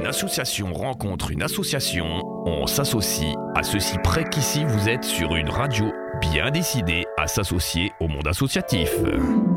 Une association rencontre une association, on s'associe à ceci près qu'ici vous êtes sur une radio bien décidée à s'associer au monde associatif.